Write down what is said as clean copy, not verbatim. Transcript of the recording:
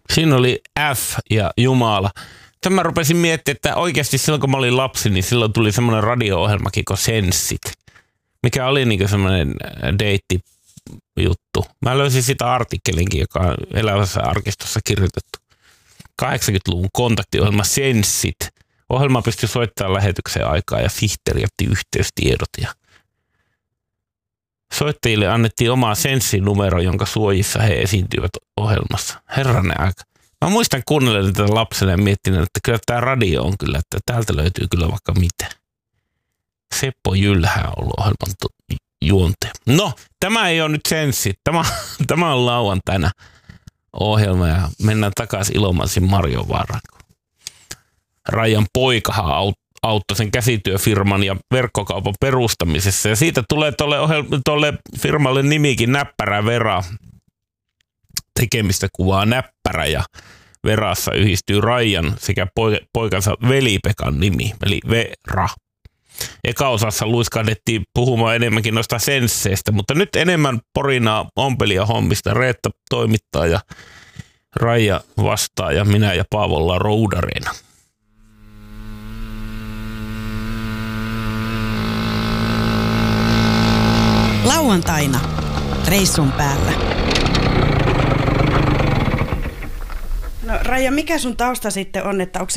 Siinä oli F ja Jumala. Sitten mä rupesin miettimään, että oikeasti silloin kun mä olin lapsi, niin silloin tuli semmoinen radio-ohjelmakin kuin Senssit, mikä oli niinku semmoinen deittijuttu. Mä löysin sitä artikkelinkin, joka on Elävässä arkistossa kirjoitettu. 80-luvun kontaktiohjelma Senssit. Ohjelma pystyi soittamaan lähetyksen aikaa ja Fichteri otti yhteystiedot. Ja soittajille annettiin oma Senssi-numero, jonka suojissa he esiintyivät ohjelmassa. Herranen aika. Mä muistan kuunnella tätä lapselle ja miettinyt, että kyllä tämä radio on kyllä, että täältä löytyy kyllä vaikka mitä. Seppo Jylhä on ollut ohjelman juontaja. No, tämä ei ole nyt Senssi. Tämä on lauantaina ohjelma ja mennään takaisin Ilomantsin Marjovaaraan. Rajan poikahan auttoi sen käsityöfirman ja verkkokaupan perustamisessa ja siitä tulee tolle firmalle nimikin Näppärä Vera. Tekemistä kuvaa Näppärä ja Verassa yhdistyy Rajan sekä poikansa Veli-Pekan nimi, eli Vera. Eka osassa luiskahdettiin puhumaan enemmänkin noista sensseistä, mutta nyt enemmän porinaa ompelia hommista. Reetta toimittaa ja Raija vastaa ja minä ja Paavo ollaan roudareina. Lauantaina reissun päällä. No Raija, mikä sun tausta sitten on, että onko